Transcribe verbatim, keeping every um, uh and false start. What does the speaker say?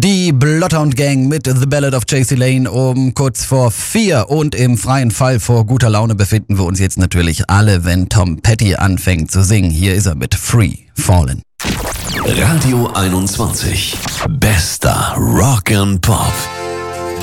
Die Bloodhound Gang mit The Ballad of J C Lane um kurz vor vier und im freien Fall vor guter Laune befinden wir uns jetzt natürlich alle, wenn Tom Petty anfängt zu singen. Hier ist er mit Free Fallin'. Radio einundzwanzig. Bester Rock and Pop.